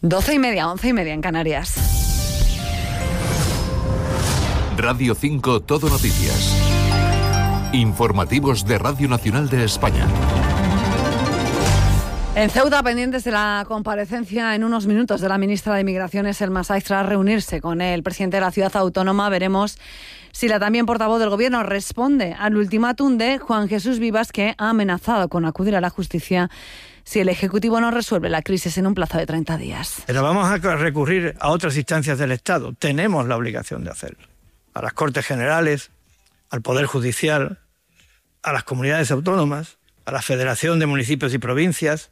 12:30, 11:30 en Canarias. Radio 5 Todo Noticias. Informativos de Radio Nacional de España. En Ceuta, pendientes de la comparecencia en unos minutos de la ministra de Migraciones, Elma Saiz, tras reunirse con el presidente de la ciudad autónoma, veremos si la también portavoz del Gobierno responde al ultimátum de Juan Jesús Vivas, que ha amenazado con acudir a la justicia si el Ejecutivo no resuelve la crisis en un plazo de 30 días. Pero vamos a recurrir a otras instancias del Estado. Tenemos la obligación de hacerlo. A las Cortes Generales, al Poder Judicial, a las comunidades autónomas, a la Federación de Municipios y Provincias,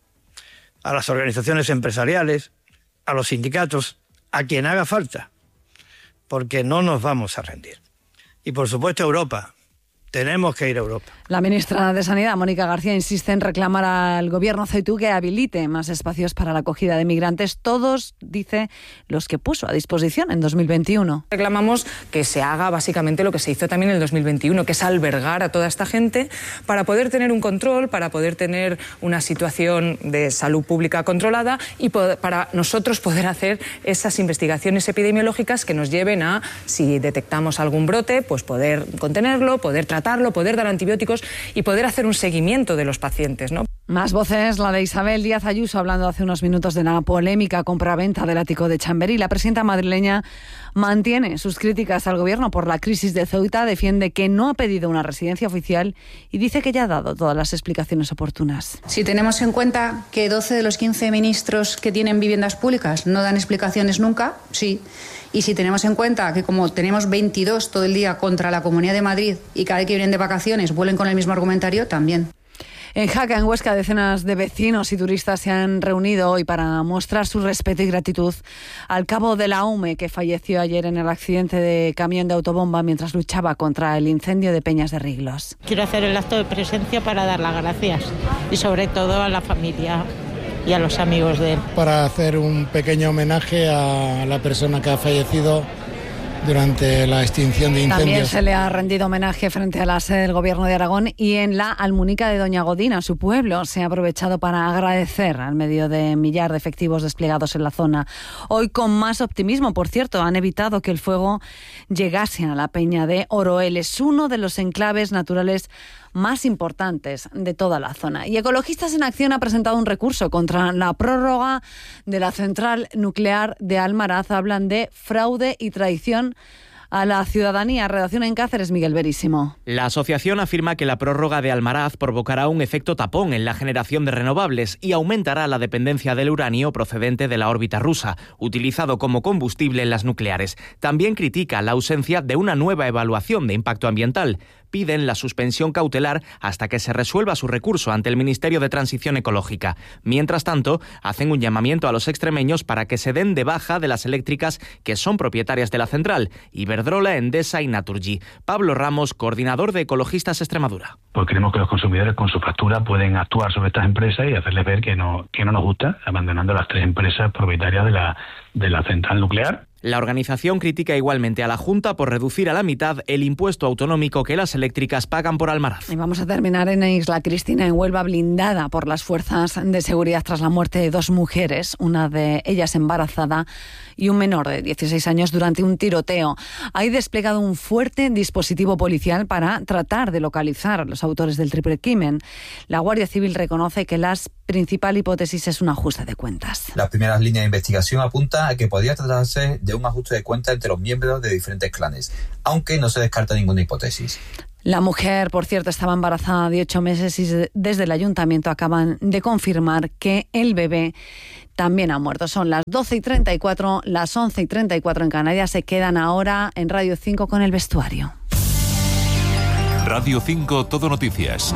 a las organizaciones empresariales, a los sindicatos, a quien haga falta, porque no nos vamos a rendir. Y por supuesto Europa. Tenemos que ir a Europa. La ministra de Sanidad, Mónica García, insiste en reclamar al Gobierno ceutú que habilite más espacios para la acogida de migrantes, todos, dice, los que puso a disposición en 2021. Reclamamos que se haga básicamente lo que se hizo también en el 2021, que es albergar a toda esta gente para poder tener un control, para poder tener una situación de salud pública controlada y para nosotros poder hacer esas investigaciones epidemiológicas que nos lleven a, si detectamos algún brote, pues poder contenerlo, poder tratarlo, poder dar antibióticos y poder hacer un seguimiento de los pacientes, ¿no? Más voces, la de Isabel Díaz Ayuso, hablando hace unos minutos de la polémica compraventa del ático de Chamberí. La presidenta madrileña mantiene sus críticas al Gobierno por la crisis de Ceuta, defiende que no ha pedido una residencia oficial y dice que ya ha dado todas las explicaciones oportunas. Si tenemos en cuenta que 12 de los 15 ministros que tienen viviendas públicas no dan explicaciones nunca, sí. Y si tenemos en cuenta que como tenemos 22 todo el día contra la Comunidad de Madrid y cada vez que vienen de vacaciones vuelven con el mismo argumentario, también. En Jaca, en Huesca, decenas de vecinos y turistas se han reunido hoy para mostrar su respeto y gratitud al cabo de la UME, que falleció ayer en el accidente de camión de autobomba mientras luchaba contra el incendio de Peñas de Riglos. Quiero hacer el acto de presencia para dar las gracias y sobre todo a la familia y a los amigos de él. Para hacer un pequeño homenaje a la persona que ha fallecido durante la extinción de incendios. También se le ha rendido homenaje frente a la sede del Gobierno de Aragón y en la Almunica de Doña Godina, su pueblo. Se ha aprovechado para agradecer al medio de millar de efectivos desplegados en la zona. Hoy con más optimismo, por cierto, han evitado que el fuego llegase a la Peña de Oroel. Es uno de los enclaves naturales más importantes de toda la zona. Y Ecologistas en Acción ha presentado un recurso contra la prórroga de la central nuclear de Almaraz. Hablan de fraude y traición a la ciudadanía. Redacción en Cáceres, Miguel Verísimo. La asociación afirma que la prórroga de Almaraz provocará un efecto tapón en la generación de renovables y aumentará la dependencia del uranio procedente de la órbita rusa, utilizado como combustible en las nucleares. También critica la ausencia de una nueva evaluación de impacto ambiental. Piden la suspensión cautelar hasta que se resuelva su recurso ante el Ministerio de Transición Ecológica. Mientras tanto, hacen un llamamiento a los extremeños para que se den de baja de las eléctricas que son propietarias de la central, Iberdrola, Endesa y Naturgy. Pablo Ramos, coordinador de Ecologistas Extremadura. Pues creemos que los consumidores con su factura pueden actuar sobre estas empresas y hacerles ver que no nos gusta, abandonando las 3 empresas propietarias de la central nuclear. La organización critica igualmente a la Junta por reducir a la mitad el impuesto autonómico que las eléctricas pagan por Almaraz. Y vamos a terminar en Isla Cristina, en Huelva, blindada por las fuerzas de seguridad tras la muerte de 2 mujeres, una de ellas embarazada y un menor de 16 años durante un tiroteo. Hay desplegado un fuerte dispositivo policial para tratar de localizar a los autores del triple crimen. La Guardia Civil reconoce que la principal hipótesis es un ajuste de cuentas. Las primeras líneas de investigación apuntan a que podría tratarse de un ajuste de cuentas entre los miembros de diferentes clanes, aunque no se descarta ninguna hipótesis. La mujer, por cierto, estaba embarazada de 8 meses y desde el ayuntamiento acaban de confirmar que el bebé también ha muerto. Son las 12:34, las 11:34 en Canarias. Se quedan ahora en Radio 5 con el vestuario. Radio 5 Todo Noticias.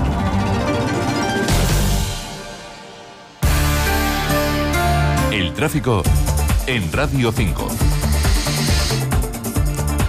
El tráfico en Radio 5.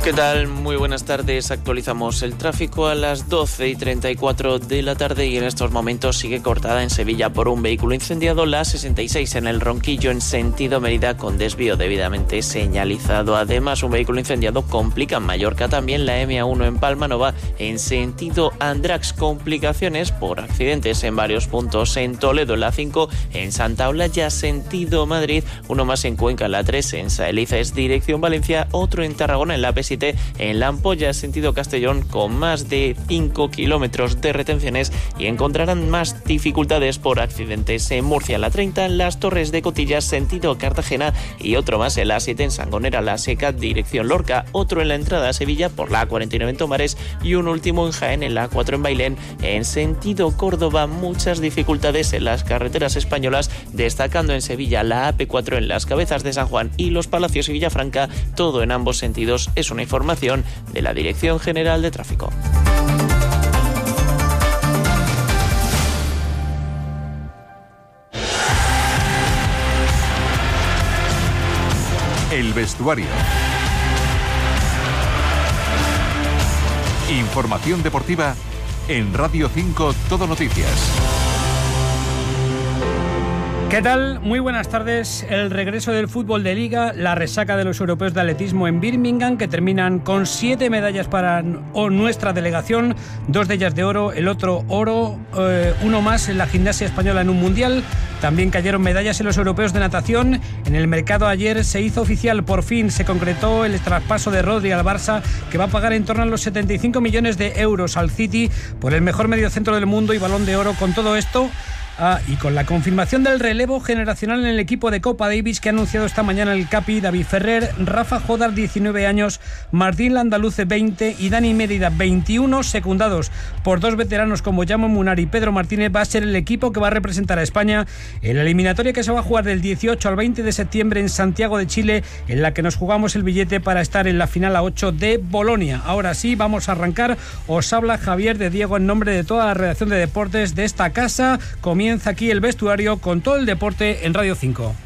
¿Qué tal? Muy buenas tardes. Actualizamos el tráfico a las 12:34 de la tarde y en estos momentos sigue cortada en Sevilla por un vehículo incendiado la 66 en el Ronquillo en sentido Mérida con desvío debidamente señalizado. Además, un vehículo incendiado complica en Mallorca también la M1 en Palmanova en sentido Andrax. Complicaciones por accidentes en varios puntos en Toledo en la 5, en Santa Olalla sentido Madrid, uno más en Cuenca en la 3, en Saelices dirección Valencia, otro en Tarragona en la P7, en La Ampolla, sentido Castellón, con más de 5 kilómetros de retenciones y encontrarán más dificultades por accidentes en Murcia, en la 30, en Las Torres de Cotillas, sentido Cartagena y otro más en la 7, en Sangonera, La Seca, dirección Lorca, otro en la entrada a Sevilla por la 49 en Tomares y un último en Jaén, en la 4 en Bailén, en sentido Córdoba. Muchas dificultades en las carreteras españolas, destacando en Sevilla la AP4 en las Cabezas de San Juan y Los Palacios y Villafranca, todo en ambos sentidos. Es una información de la Dirección General de Tráfico. El vestuario. Información deportiva en Radio 5 Todo Noticias. ¿Qué tal? Muy buenas tardes. El regreso del fútbol de Liga, la resaca de los europeos de atletismo en Birmingham, que terminan con 7 medallas para nuestra delegación, 2 de ellas de oro, el otro oro, uno más en la gimnasia española en un mundial. También cayeron medallas en los europeos de natación. En el mercado ayer se hizo oficial, por fin se concretó el traspaso de Rodri al Barça, que va a pagar en torno a los 75 millones de euros al City por el mejor mediocentro del mundo y Balón de Oro. Con todo esto, y con la confirmación del relevo generacional en el equipo de Copa Davis que ha anunciado esta mañana el Capi, David Ferrer, Rafa Jodar, 19 años, Martín Landaluce, 20 y Dani Mérida, 21, secundados por 2 veteranos como Jaume Munar y Pedro Martínez, va a ser el equipo que va a representar a España en la eliminatoria que se va a jugar del 18 al 20 de septiembre en Santiago de Chile, en la que nos jugamos el billete para estar en la final a 8 de Bolonia. Ahora sí, vamos a arrancar. Os habla Javier de Diego en nombre de toda la redacción de deportes de esta casa. Comienza aquí el vestuario con todo el deporte en Radio 5.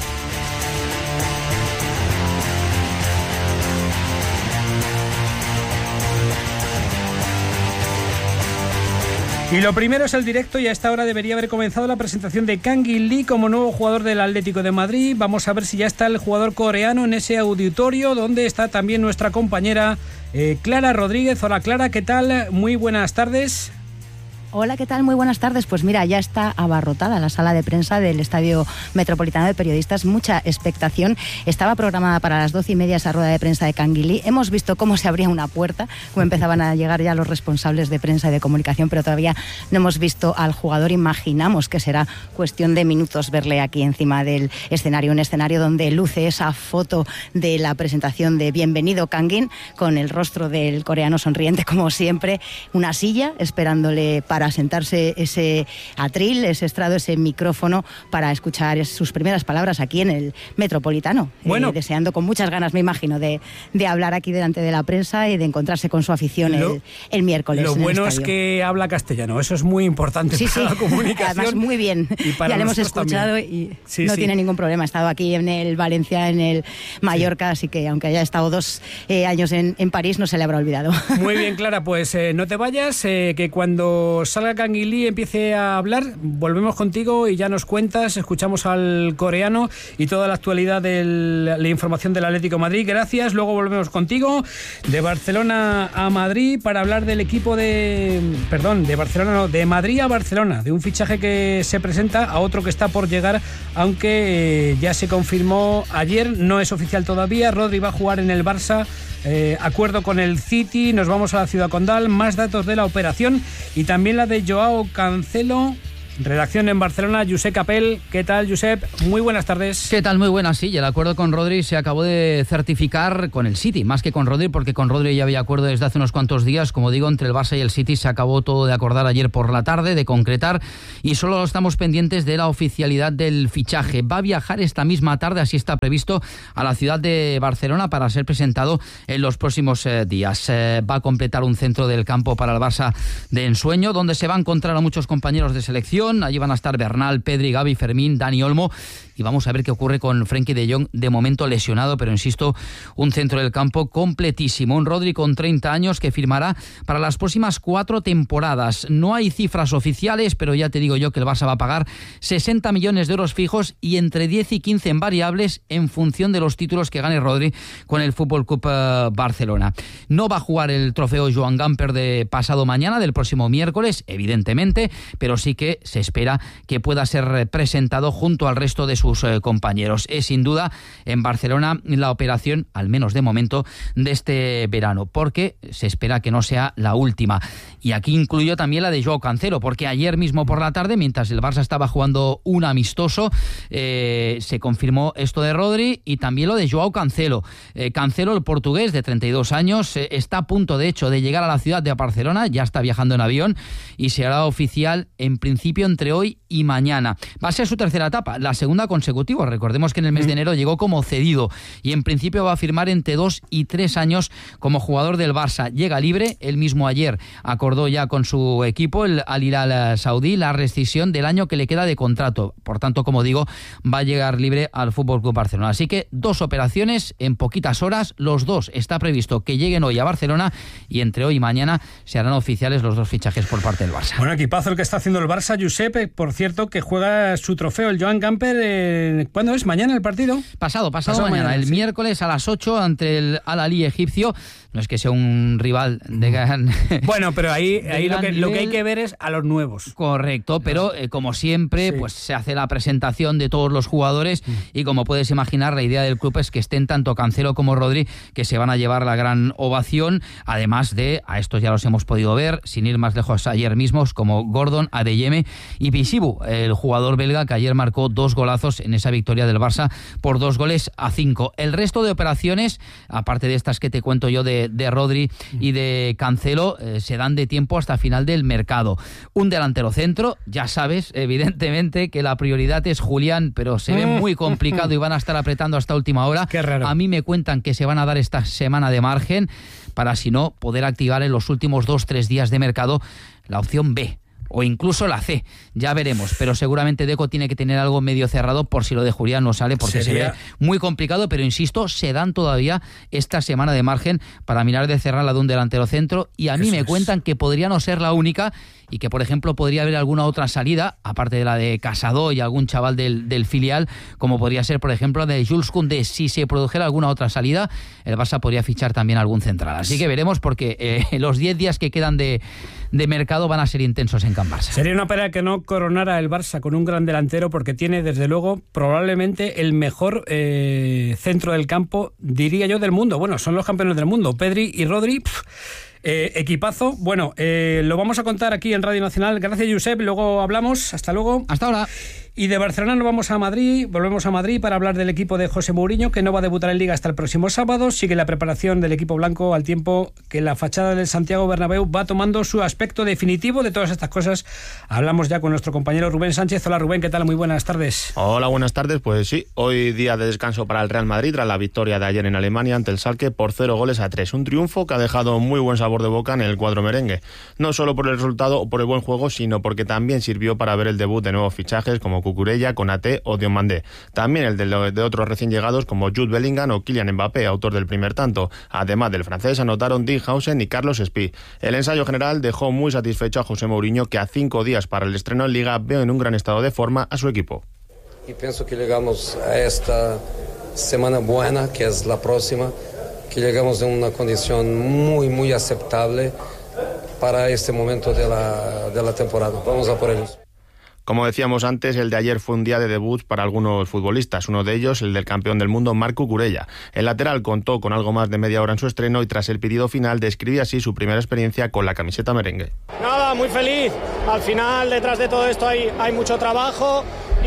Y lo primero es el directo y a esta hora debería haber comenzado la presentación de Kang In Lee como nuevo jugador del Atlético de Madrid. Vamos a ver si ya está el jugador coreano en ese auditorio donde está también nuestra compañera Clara Rodríguez. Hola Clara, ¿qué tal? Muy buenas tardes. Hola, ¿qué tal? Muy buenas tardes. Pues mira, ya está abarrotada la sala de prensa del Estadio Metropolitano de Periodistas. Mucha expectación. Estaba programada para las 12:30 esa rueda de prensa de Kang In Lee. Hemos visto cómo se abría una puerta, cómo empezaban a llegar ya los responsables de prensa y de comunicación, pero todavía no hemos visto al jugador. Imaginamos que será cuestión de minutos verle aquí encima del escenario, un escenario donde luce esa foto de la presentación de Bienvenido Kang In, con el rostro del coreano sonriente como siempre, una silla esperándole para sentarse ese atril, ese estrado, ese micrófono para escuchar sus primeras palabras aquí en el Metropolitano. Bueno, deseando con muchas ganas, me imagino, de hablar aquí delante de la prensa y de encontrarse con su afición el miércoles. Lo bueno es que habla castellano, eso es muy importante para la comunicación. Además, muy bien. Ya le hemos escuchado también. Y no tiene ningún problema. Ha estado aquí en el Valencia, en el Mallorca, así que aunque haya estado 2 años en París, no se le habrá olvidado. Muy bien, Clara, pues no te vayas, que cuando salga Kang In Lee empiece a hablar, volvemos contigo y ya nos cuentas, escuchamos al coreano y toda la actualidad de la información del Atlético de Madrid. Gracias, luego volvemos contigo de Barcelona a Madrid para hablar del equipo de Madrid a Barcelona, de un fichaje que se presenta a otro que está por llegar, aunque ya se confirmó ayer, no es oficial todavía. Rodri va a jugar en el Barça. Acuerdo con el City, nos vamos a la Ciudad Condal, más datos de la operación y también la de Joao Cancelo. Redacción en Barcelona, Josep Capel. ¿Qué tal, Josep? Muy buenas tardes. ¿Qué tal? Muy buenas, sí. El acuerdo con Rodri se acabó de certificar con el City, más que con Rodri, porque con Rodri ya había acuerdo desde hace unos cuantos días. Como digo, entre el Barça y el City se acabó todo de acordar ayer por la tarde, de concretar, y solo estamos pendientes de la oficialidad del fichaje. Va a viajar esta misma tarde, así está previsto, a la ciudad de Barcelona para ser presentado en los próximos días. Va a completar un centro del campo para el Barça de ensueño, donde se va a encontrar a muchos compañeros de selección, rotación. Allí van a estar Bernal, Pedri, Gavi, Fermín, Dani Olmo. Y vamos a ver qué ocurre con Frenkie de Jong, de momento lesionado, pero insisto, un centro del campo completísimo. Un Rodri con 30 años que firmará para las próximas 4 temporadas. No hay cifras oficiales, pero ya te digo yo que el Barça va a pagar 60 millones de euros fijos y entre 10 y 15 en variables en función de los títulos que gane Rodri con el Fútbol Club Barcelona. No va a jugar el trofeo Joan Gamper de pasado mañana, del próximo miércoles, evidentemente, pero sí que se espera que pueda ser presentado junto al resto de sus compañeros. Es sin duda en Barcelona la operación, al menos de momento, de este verano, porque se espera que no sea la última. Y aquí incluyo también la de Joao Cancelo, porque ayer mismo por la tarde, mientras el Barça estaba jugando un amistoso, se confirmó esto de Rodri y también lo de Joao Cancelo. Cancelo, el portugués de 32 años, está a punto de hecho de llegar a la ciudad de Barcelona, ya está viajando en avión y se hará oficial en principio entre hoy y mañana. Va a ser su tercera etapa, la segunda consecutiva. Recordemos que en el mes de enero llegó como cedido y en principio va a firmar entre 2 y 3 años como jugador del Barça. Llega libre, él mismo ayer acordó ya con su equipo, el Al Hilal saudí, la rescisión del año que le queda de contrato. Por tanto, como digo, va a llegar libre al Fútbol Club Barcelona. Así que 2 operaciones en poquitas horas, los 2 está previsto que lleguen hoy a Barcelona y entre hoy y mañana se harán oficiales los 2 fichajes por parte del Barça. Bueno, equipazo el que está haciendo el Barça, Josep, por cierto, que juega su trofeo, el Joan Gamper, ¿cuándo es? ¿Mañana el partido? Pasado mañana, el miércoles a las 8 ante el Al-Ahly egipcio. No es que sea un rival de gran... Bueno, pero ahí lo que hay que ver es a los nuevos. Correcto, pero como siempre, pues se hace la presentación de todos los jugadores y como puedes imaginar, la idea del club es que estén tanto Cancelo como Rodri, que se van a llevar la gran ovación, además de, a estos ya los hemos podido ver, sin ir más lejos ayer mismos, como Gordon, Adeyemi y Pisibu, el jugador belga que ayer marcó 2 golazos en esa victoria del Barça por 2-5. El resto de operaciones, aparte de estas que te cuento yo de Rodri y de Cancelo, se dan de tiempo hasta final del mercado. Un delantero centro, ya sabes, evidentemente que la prioridad es Julián, pero se ve muy complicado y van a estar apretando hasta última hora. Qué raro. A mí me cuentan que se van a dar esta semana de margen para, si no, poder activar en los últimos 2-3 días de mercado la opción B. O incluso la C, ya veremos, pero seguramente Deco tiene que tener algo medio cerrado por si lo de Julián no sale, porque se ve muy complicado, pero insisto, se dan todavía esta semana de margen para mirar de cerrar la de un delantero centro y a mí me cuentan que podría no ser la única y que, por ejemplo, podría haber alguna otra salida, aparte de la de Casado y algún chaval del filial, como podría ser, por ejemplo, de Jules Koundé. Si se produjera alguna otra salida, el Barça podría fichar también algún central. Así que veremos, porque los 10 días que quedan de mercado van a ser intensos en Can Barça. Sería una pena que no coronara el Barça con un gran delantero, porque tiene, desde luego, probablemente el mejor centro del campo, diría yo, del mundo. Bueno, son los campeones del mundo, Pedri y Rodri. Equipazo. Bueno, lo vamos a contar aquí en Radio Nacional. Gracias, Josep. Luego hablamos. Hasta luego. Hasta ahora. Y de Barcelona nos vamos a Madrid, volvemos a Madrid para hablar del equipo de José Mourinho, que no va a debutar en Liga hasta el próximo sábado. Sigue la preparación del equipo blanco al tiempo que la fachada del Santiago Bernabéu va tomando su aspecto definitivo. De todas estas cosas hablamos ya con nuestro compañero Rubén Sánchez. Hola, Rubén, ¿qué tal? Muy buenas tardes. Hola, buenas tardes. Pues sí, hoy día de descanso para el Real Madrid tras la victoria de ayer en Alemania ante el Schalke por 0-3. Un triunfo que ha dejado muy buen sabor de boca en el cuadro merengue. No solo por el resultado o por el buen juego, sino porque también sirvió para ver el debut de nuevos fichajes como Cucurella, Konaté o Diomandé. También el de otros recién llegados como Jude Bellingham o Kylian Mbappé, autor del primer tanto. Además del francés, anotaron Dinghausen y Carlos Espí. El ensayo general dejó muy satisfecho a José Mourinho, que a 5 días para el estreno en Liga ve en un gran estado de forma a su equipo. Y pienso que llegamos a esta semana buena, que es la próxima, que llegamos en una condición muy aceptable para este momento de la temporada. Vamos a por ellos. Como decíamos antes, el de ayer fue un día de debut para algunos futbolistas, uno de ellos el del campeón del mundo, Marc Cucurella. El lateral contó con algo más de media hora en su estreno y tras el pitido final describe así su primera experiencia con la camiseta merengue. Nada, muy feliz. Al final, detrás de todo esto hay mucho trabajo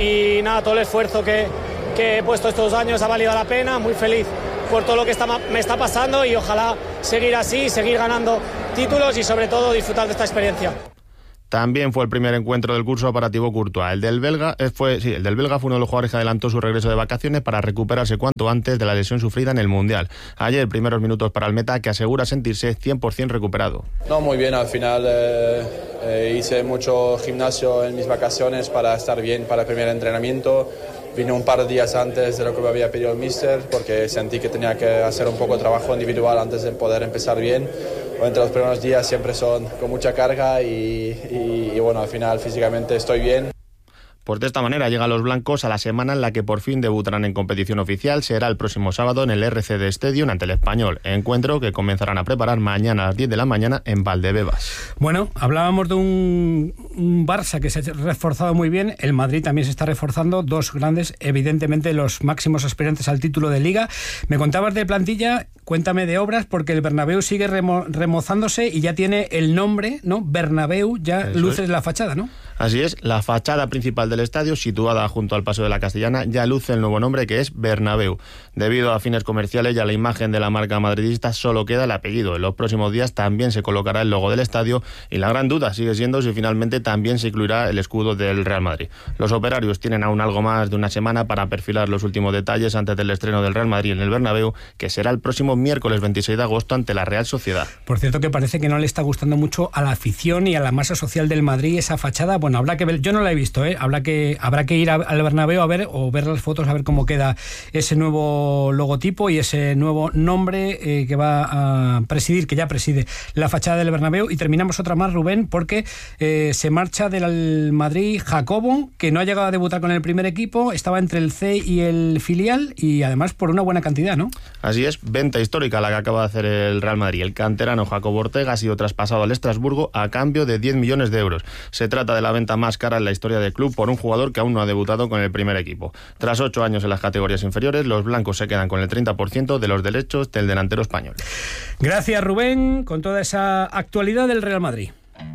y nada, todo el esfuerzo que he puesto estos años ha valido la pena. Muy feliz por todo lo que me está pasando y ojalá seguir así, seguir ganando títulos y sobre todo disfrutar de esta experiencia. También fue el primer encuentro del curso para Thibaut Courtois. El del belga fue uno de los jugadores que adelantó su regreso de vacaciones para recuperarse cuanto antes de la lesión sufrida en el Mundial. Ayer, primeros minutos para el meta, que asegura sentirse 100% recuperado. No, muy bien, al final hice mucho gimnasio en mis vacaciones para estar bien para el primer entrenamiento. Vine un par de días antes de lo que me había pedido el míster porque sentí que tenía que hacer un poco de trabajo individual antes de poder empezar bien. Entre los primeros días siempre son con mucha carga y bueno, al final físicamente estoy bien. Pues de esta manera llegan los blancos a la semana en la que por fin debutarán en competición oficial. Será el próximo sábado en el RCD Stadium ante el Español. Encuentro que comenzarán a preparar mañana a las 10 de la mañana en Valdebebas. Bueno, hablábamos de un Barça que se ha reforzado muy bien. El Madrid también se está reforzando. Dos grandes, evidentemente los máximos aspirantes al título de Liga. Me contabas de plantilla, cuéntame de obras, porque el Bernabéu sigue remozándose y ya tiene el nombre, ¿no? Bernabéu, ya luce la fachada, ¿no? Así es, la fachada principal del estadio, situada junto al Paseo de la Castellana, ya luce el nuevo nombre, que es Bernabéu. Debido a fines comerciales y a la imagen de la marca madridista, solo queda el apellido. En los próximos días también se colocará el logo del estadio y la gran duda sigue siendo si finalmente también se incluirá el escudo del Real Madrid. Los operarios tienen aún algo más de una semana para perfilar los últimos detalles antes del estreno del Real Madrid en el Bernabéu, que será el próximo miércoles 26 de agosto ante la Real Sociedad. Por cierto, que parece que no le está gustando mucho a la afición y a la masa social del Madrid esa fachada. Bueno, habrá que ver, yo no la he visto, habrá que ir al Bernabéu a ver, o ver las fotos, a ver cómo queda ese nuevo logotipo y ese nuevo nombre que va a presidir, que ya preside la fachada del Bernabéu. Y terminamos otra más, Rubén, porque se marcha del Madrid Jacobo, que no ha llegado a debutar con el primer equipo, estaba entre el C y el filial, y además por una buena cantidad, ¿no? Así es, venta histórica la que acaba de hacer el Real Madrid. El canterano Jacobo Ortega ha sido traspasado al Estrasburgo a cambio de 10 millones de euros. Se trata de la venta más cara en la historia del club por un jugador que aún no ha debutado con el primer equipo. Tras 8 años en las categorías inferiores, los blancos se quedan con el 30% de los derechos del delantero español. Gracias, Rubén, con toda esa actualidad del Real Madrid.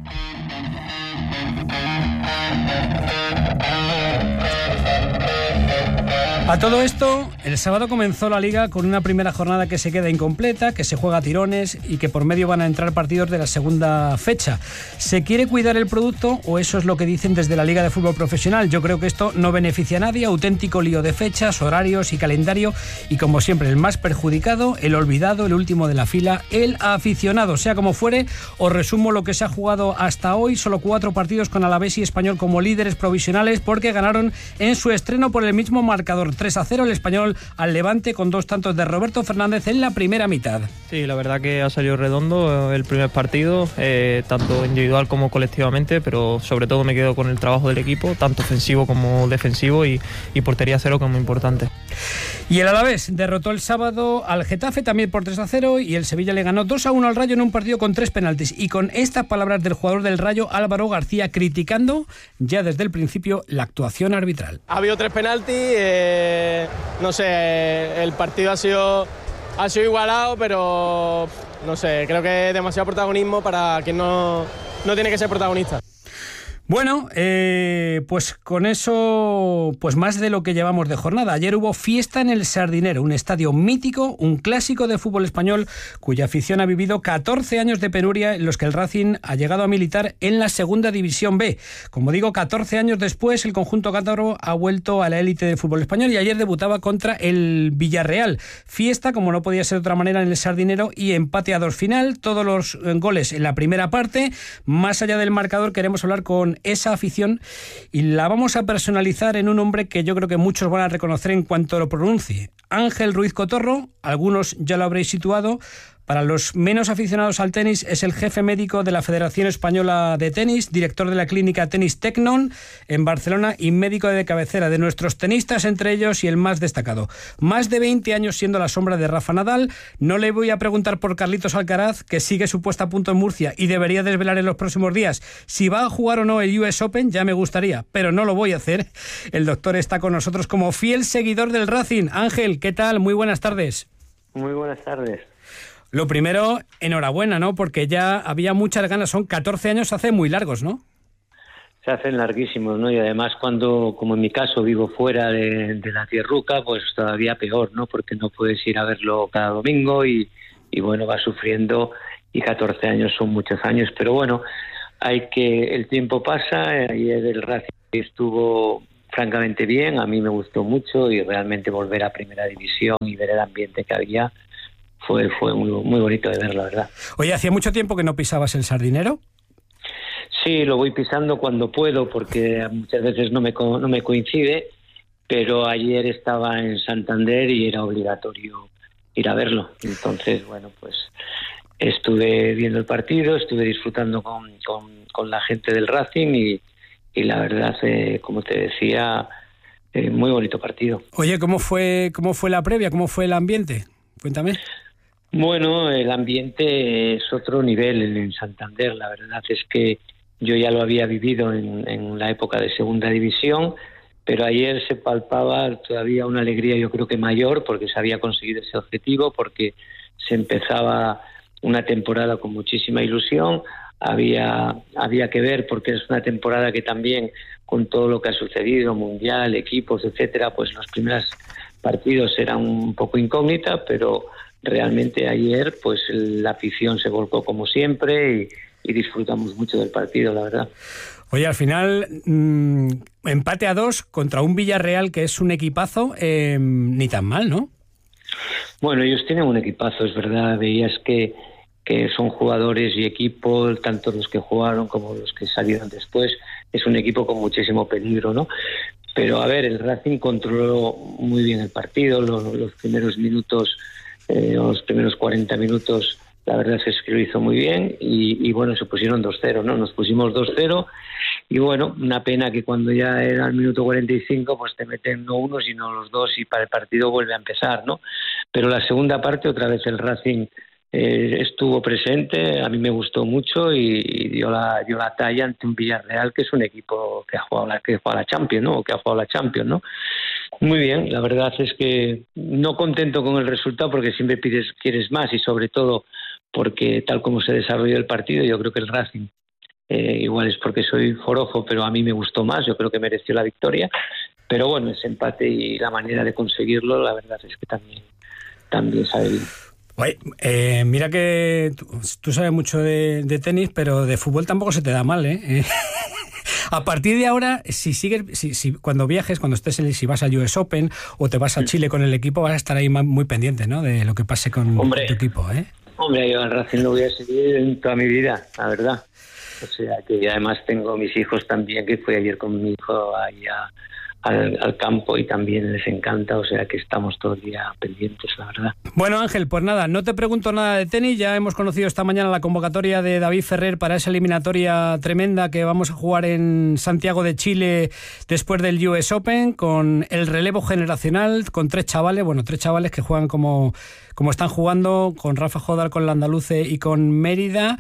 A todo esto, el sábado comenzó la Liga con una primera jornada que se queda incompleta, que se juega a tirones y que por medio van a entrar partidos de la segunda fecha. ¿Se quiere cuidar el producto o eso es lo que dicen desde la Liga de Fútbol Profesional? Yo creo que esto no beneficia a nadie, auténtico lío de fechas, horarios y calendario, y como siempre el más perjudicado, el olvidado, el último de la fila, el aficionado. Sea como fuere, os resumo lo que se ha jugado hasta hoy: solo 4 partidos con Alavés y Español como líderes provisionales, porque ganaron en su estreno por el mismo marcador, 3-0 el Español al Levante, con 2 tantos de Roberto Fernández en la primera mitad. Sí, la verdad que ha salido redondo el primer partido, tanto individual como colectivamente, pero sobre todo me quedo con el trabajo del equipo, tanto ofensivo como defensivo, y portería cero, como importante. Y el Alavés derrotó el sábado al Getafe también por 3-0, y el Sevilla le ganó 2-1 al Rayo en un partido con 3 penaltis. Y con estas palabras del jugador del Rayo, Álvaro García, criticando ya desde el principio la actuación arbitral. Ha habido 3 penaltis, no sé, el partido ha sido igualado, pero no sé, creo que es demasiado protagonismo para quien no tiene que ser protagonista. Bueno, pues con eso, pues más de lo que llevamos de jornada. Ayer hubo fiesta en el Sardinero, un estadio mítico, un clásico de fútbol español, cuya afición ha vivido 14 años de penuria en los que el Racing ha llegado a militar en la segunda división B. Como digo, 14 años después, el conjunto cántabro ha vuelto a la élite del fútbol español y ayer debutaba contra el Villarreal. Fiesta, como no podía ser de otra manera, en el Sardinero, y empate a 2 final, todos los goles en la primera parte. Más allá del marcador, queremos hablar con esa afición y la vamos a personalizar en un hombre que yo creo que muchos van a reconocer en cuanto lo pronuncie. Ángel Ruiz Cotorro, algunos ya lo habréis situado. Para los menos aficionados al tenis, es el jefe médico de la Federación Española de Tenis, director de la clínica Tenis Tecnon en Barcelona y médico de cabecera de nuestros tenistas, entre ellos y el más destacado. Más de 20 años siendo la sombra de Rafa Nadal. No le voy a preguntar por Carlitos Alcaraz, que sigue su puesta a punto en Murcia y debería desvelar en los próximos días si va a jugar o no el US Open. Ya me gustaría, pero no lo voy a hacer. El doctor está con nosotros como fiel seguidor del Racing. Ángel, ¿qué tal? Muy buenas tardes. Muy buenas tardes. Lo primero, enhorabuena, ¿no? Porque ya había muchas ganas, son 14 años, se hacen muy largos, ¿no? Se hacen larguísimos, ¿no? Y además cuando, como en mi caso, vivo fuera de la tierruca, pues todavía peor, ¿no? Porque no puedes ir a verlo cada domingo y bueno, vas sufriendo, y 14 años son muchos años. Pero bueno, el tiempo pasa. Ayer el Racing estuvo francamente bien, a mí me gustó mucho, y realmente volver a Primera División y ver el ambiente que había fue muy, muy bonito de ver, la verdad. Oye, ¿hacía mucho tiempo que no pisabas el Sardinero? Sí, lo voy pisando cuando puedo, porque muchas veces no me coincide, pero ayer estaba en Santander y era obligatorio ir a verlo. Entonces, bueno, pues estuve viendo el partido, estuve disfrutando con la gente del Racing y la verdad, como te decía, muy bonito partido. Oye, ¿cómo fue la previa? ¿Cómo fue el ambiente? Cuéntame. Bueno, el ambiente es otro nivel en Santander. La verdad es que yo ya lo había vivido en la época de Segunda División, pero ayer se palpaba todavía una alegría, yo creo que mayor, porque se había conseguido ese objetivo, porque se empezaba una temporada con muchísima ilusión. Había que ver, porque es una temporada que también, con todo lo que ha sucedido, mundial, equipos, etcétera, pues los primeros partidos eran un poco incógnita, pero realmente ayer pues la afición se volcó como siempre y disfrutamos mucho del partido, la verdad. Oye, al final, empate a 2 contra un Villarreal que es un equipazo, ni tan mal, ¿no? Bueno, ellos tienen un equipazo, es verdad. Veías que son jugadores y equipo, tanto los que jugaron como los que salieron después. Es un equipo con muchísimo peligro, ¿no? Pero, a ver, el Racing controló muy bien el partido. Los primeros minutos, los primeros 40 minutos, la verdad es que lo hizo muy bien y bueno, se pusieron 2-0, ¿no? Nos pusimos 2-0 y bueno, una pena que cuando ya era el minuto 45 pues te meten no uno sino los dos y para el partido vuelve a empezar, ¿no? Pero la segunda parte otra vez el Racing estuvo presente, a mí me gustó mucho y dio la talla ante un Villarreal que es un equipo que juega la Champions, ¿no? O que ha jugado la Champions, ¿no? Muy bien, la verdad es que no contento con el resultado porque siempre quieres más y sobre todo porque tal como se desarrolló el partido, yo creo que el Racing, igual es porque soy forofo, pero a mí me gustó más, yo creo que mereció la victoria, pero bueno, ese empate y la manera de conseguirlo, la verdad es que también sabe bien. Oye, mira que tú sabes mucho de tenis, pero de fútbol tampoco se te da mal, ¿eh? A partir de ahora, si cuando viajes, si vas al US Open o te vas a Chile con el equipo, vas a estar ahí muy pendiente, ¿no? De lo que pase con tu equipo, ¿eh? Hombre, yo al Racing lo voy a seguir en toda mi vida, la verdad. O sea, que además tengo mis hijos también, que fui ayer con mi hijo allá al campo y también les encanta, o sea que estamos todo el día pendientes, la verdad. Bueno, Ángel, pues nada, no te pregunto nada de tenis, ya hemos conocido esta mañana la convocatoria de David Ferrer para esa eliminatoria tremenda que vamos a jugar en Santiago de Chile después del US Open, con el relevo generacional, con tres chavales que juegan como están jugando, con Rafa Jodar, con Landaluce y con Mérida,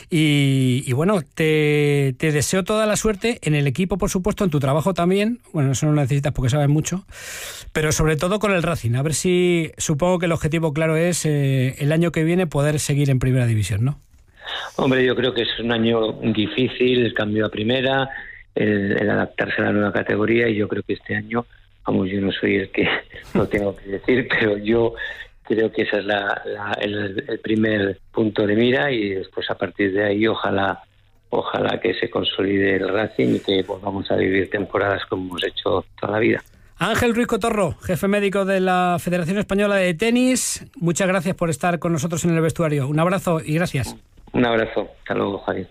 y bueno, te deseo toda la suerte en el equipo, por supuesto, en tu trabajo también, bueno, eso no lo necesitas porque sabes mucho, pero sobre todo con el Racing, a ver si, supongo que el objetivo claro es el año que viene poder seguir en Primera División, ¿no? Hombre, yo creo que es un año difícil, el cambio a Primera, el adaptarse a la nueva categoría, y yo creo que este año, vamos, yo no soy el que lo tengo que decir, pero yo creo que ese es el primer punto de mira, y después a partir de ahí ojalá que se consolide el Racing y que volvamos a vivir temporadas como hemos hecho toda la vida. Ángel Ruiz Cotorro, jefe médico de la Federación Española de Tenis, muchas gracias por estar con nosotros en el vestuario. Un abrazo y gracias. Un abrazo. Hasta luego, Javier.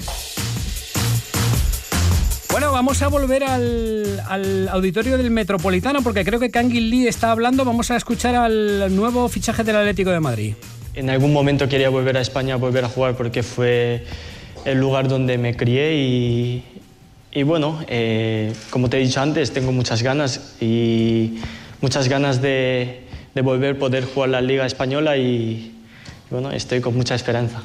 Bueno, vamos a volver al auditorio del Metropolitano porque creo que Kangin Lee está hablando. Vamos a escuchar al nuevo fichaje del Atlético de Madrid. En algún momento quería volver a España, volver a jugar porque fue el lugar donde me crié y bueno, como te he dicho antes, tengo muchas ganas de volver a poder jugar la Liga Española y bueno, estoy con mucha esperanza.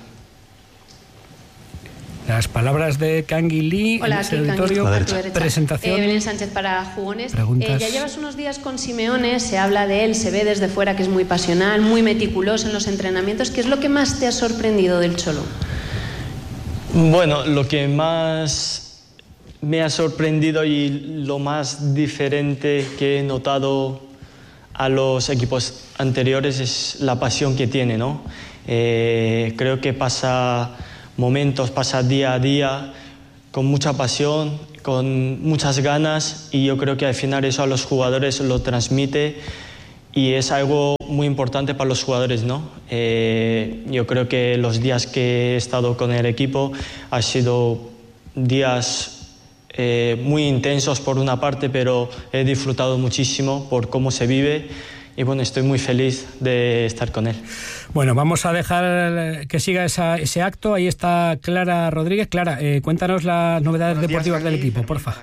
Las palabras de Kangin Lee. Hola, en este auditorio. Presentación. Belén Sánchez para Jugones. Preguntas. Ya llevas unos días con Simeone, se habla de él, se ve desde fuera que es muy pasional, muy meticuloso en los entrenamientos. ¿Qué es lo que más te ha sorprendido del Cholo? Bueno, lo que más me ha sorprendido y lo más diferente que he notado a los equipos anteriores es la pasión que tiene, ¿no? Creo que pasa momentos, pasar día a día con mucha pasión, con muchas ganas, y yo creo que al final eso a los jugadores lo transmite y es algo muy importante para los jugadores, ¿no? Yo creo que los días que he estado con el equipo han sido días muy intensos por una parte, pero he disfrutado muchísimo por cómo se vive y bueno, estoy muy feliz de estar con él. Bueno, vamos a dejar que siga ese acto. Ahí está Clara Rodríguez. Clara, cuéntanos las novedades deportivas del equipo, porfa.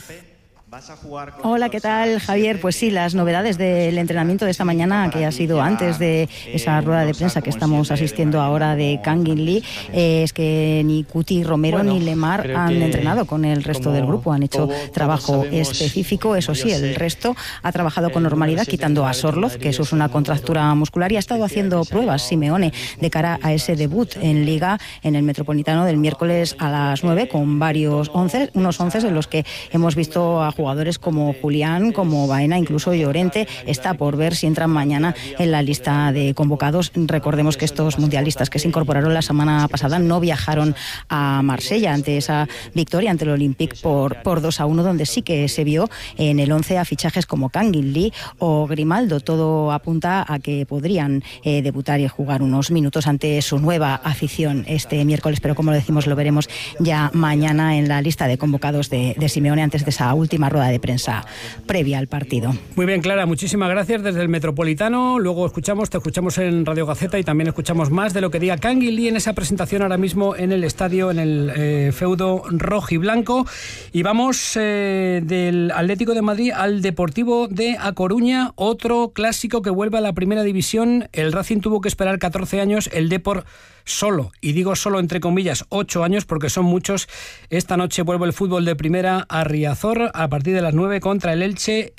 Hola, ¿qué tal, Javier? Pues sí, las novedades del entrenamiento de esta mañana, que ha sido antes de esa rueda de prensa que estamos asistiendo ahora de Kangin Lee, es que ni Cuti Romero ni Lemar han entrenado con el resto del grupo, han hecho trabajo específico. Eso sí, el resto ha trabajado con normalidad, quitando a Sorloz, que eso es una contractura muscular, y ha estado haciendo pruebas Simeone de cara a ese debut en Liga en el Metropolitano del miércoles a las 9, con varios unos 11 en los que hemos visto a jugadores como Julián, como Baena, incluso Llorente. Está por ver si entran mañana en la lista de convocados. Recordemos que estos mundialistas que se incorporaron la semana pasada no viajaron a Marsella ante esa victoria ante el Olympique por 2-1, donde sí que se vio en el 11 a fichajes como Kangin Lee o Grimaldo. Todo apunta a que podrían debutar y jugar unos minutos ante su nueva afición este miércoles, pero como decimos, lo veremos ya mañana en la lista de convocados de Simeone antes de esa última rueda de prensa previa al partido. Muy bien, Clara, muchísimas gracias desde el Metropolitano. Luego te escuchamos en Radio Gaceta y también escuchamos más de lo que diga Kangin Lee en esa presentación ahora mismo en el estadio, en el feudo rojiblanco. Y vamos del Atlético de Madrid al Deportivo de A Coruña, otro clásico que vuelve a la primera división. El Racing tuvo que esperar 14 años, el Depor solo, y digo solo entre comillas 8 años porque son muchos. Esta noche vuelve el fútbol de primera a Riazor a partir de las 9 contra el Elche.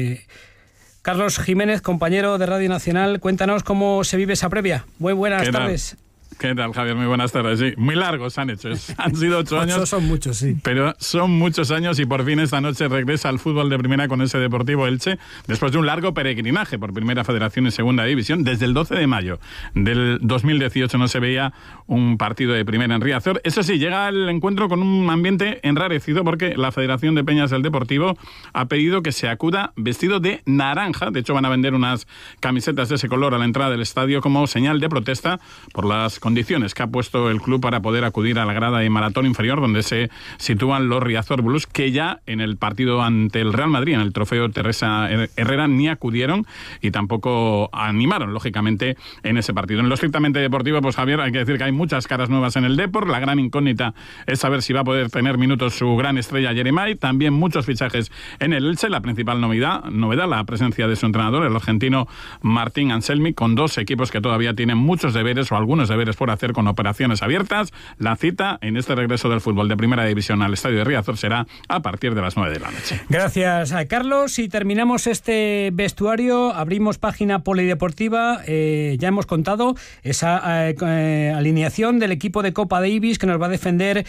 Carlos Jiménez, compañero de Radio Nacional, cuéntanos cómo se vive esa previa. Muy buenas tardes. ¿Qué tal, Javier? Muy buenas tardes. Sí, muy largos han hecho. Han sido 8 años. Son muchos, sí. Pero son muchos años y por fin esta noche regresa al fútbol de primera con ese Deportivo Elche después de un largo peregrinaje por Primera Federación y Segunda División. Desde el 12 de mayo del 2018 no se veía un partido de primera en Riazor. Eso sí, llega el encuentro con un ambiente enrarecido porque la Federación de Peñas del Deportivo ha pedido que se acuda vestido de naranja. De hecho, van a vender unas camisetas de ese color a la entrada del estadio como señal de protesta por las condiciones que ha puesto el club para poder acudir a la grada de Maratón Inferior, donde se sitúan los Riazor Blues, que ya en el partido ante el Real Madrid, en el trofeo Teresa Herrera, ni acudieron y tampoco animaron, lógicamente, en ese partido. En lo estrictamente deportivo, pues Javier, hay que decir que hay muchas caras nuevas en el Depor. La gran incógnita es saber si va a poder tener minutos su gran estrella Jeremai. También muchos fichajes en el Elche. La principal novedad, la presencia de su entrenador, el argentino Martín Anselmi, con dos equipos que todavía tienen muchos deberes o algunos deberes por hacer con operaciones abiertas. La cita en este regreso del fútbol de primera división al estadio de Riazor será a partir de las 9 de la noche. Gracias a Carlos. Y terminamos este vestuario, abrimos página polideportiva. Ya hemos contado esa alineación del equipo de Copa Davis que nos va a defender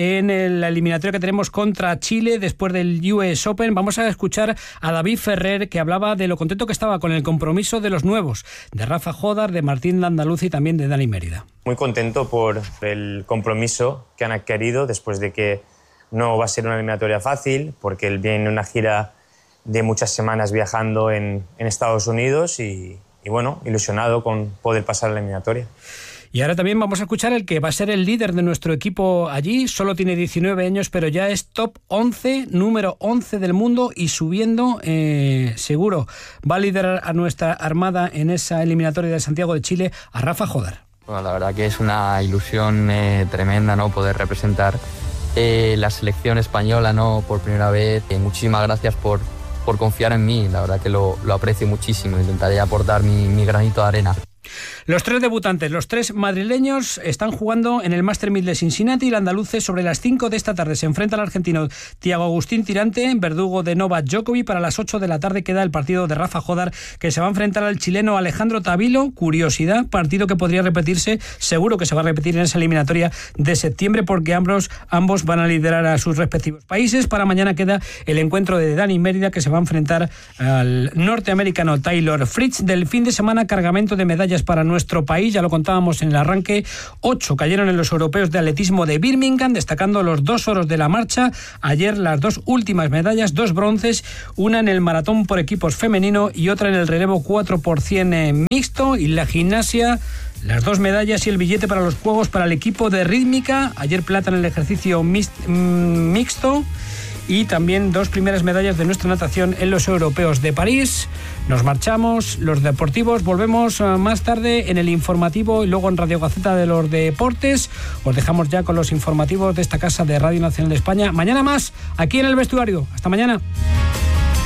en la eliminatoria que tenemos contra Chile después del US Open. Vamos a escuchar a David Ferrer, que hablaba de lo contento que estaba con el compromiso de los nuevos, de Rafa Jodar, de Martín Landaluz y también de Dani Mérida. Muy contento por el compromiso que han adquirido después de que no va a ser una eliminatoria fácil, porque él viene en una gira de muchas semanas viajando en Estados Unidos y bueno, ilusionado con poder pasar la eliminatoria. Y ahora también vamos a escuchar el que va a ser el líder de nuestro equipo allí. Solo tiene 19 años, pero ya es top 11, número 11 del mundo y subiendo seguro. Va a liderar a nuestra armada en esa eliminatoria de Santiago de Chile, a Rafa Jodar. Bueno, la verdad que es una ilusión tremenda, ¿no? Poder representar la selección española, ¿no? Por primera vez. Muchísimas gracias por confiar en mí. La verdad que lo aprecio muchísimo. Intentaré aportar mi granito de arena. Los tres debutantes, los tres madrileños, están jugando en el Master 1000 de Cincinnati. El andaluz sobre las 5 de esta tarde se enfrenta al argentino Thiago Agustín Tirante, verdugo de Novak Djokovic. Para las 8 de la tarde queda el partido de Rafa Jodar, que se va a enfrentar al chileno Alejandro Tavilo. Curiosidad, partido que podría repetirse, seguro que se va a repetir en esa eliminatoria de septiembre, porque ambos van a liderar a sus respectivos países. Para mañana queda el encuentro de Dani Mérida, que se va a enfrentar al norteamericano Taylor Fritz. Del fin de semana, cargamento de medallas para nuestro país, ya lo contábamos en el arranque. 8 cayeron en los europeos de atletismo de Birmingham, destacando los 2 oros de la marcha. Ayer las 2 últimas medallas, 2 bronces, una en el maratón por equipos femenino y otra en el relevo 4x100 mixto. Y la gimnasia, las 2 medallas y el billete para los Juegos para el equipo de rítmica. Ayer plata en el ejercicio mixto. Y también 2 primeras medallas de nuestra natación en los europeos de París. Nos marchamos, los deportivos, volvemos más tarde en el informativo y luego en Radio Gaceta de los Deportes. Os dejamos ya con los informativos de esta casa de Radio Nacional de España. Mañana más, aquí en El Vestuario. Hasta mañana.